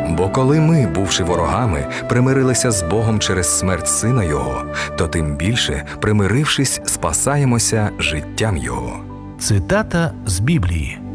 Бо коли ми, бувши ворогами, примирилися з Богом через смерть Сина Його, то тим більше, примирившись, спасаємося життям Його». Цитата з Біблії.